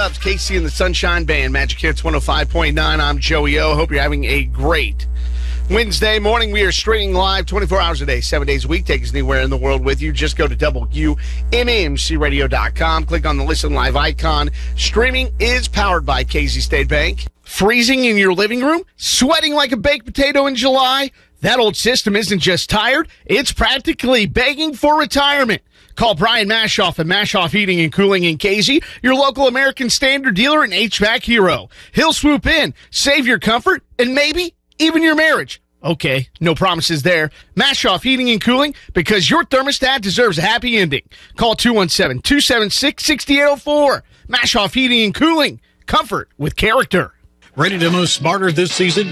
Dubs, Casey and the Sunshine Band, Magic Hits 105.9. I'm Joey O. Hope you're having a great Wednesday morning. We are streaming live 24 hours a day, 7 days a week. Take us anywhere in the world with you. Just go to WMMCradio.com. Click on the Listen Live icon. Streaming is powered by Casey State Bank. Freezing in your living room? Sweating like a baked potato in July? That old system isn't just tired, it's practically begging for retirement. Call Brian Mashoff at Mashoff Heating and Cooling in Casey, your local American Standard dealer and HVAC hero. He'll swoop in, save your comfort, and maybe even your marriage. Okay, no promises there. Mashoff Heating and Cooling, because your thermostat deserves a happy ending. Call 217-276-6804. Mashoff Heating and Cooling. Comfort with character. Ready to move smarter this season?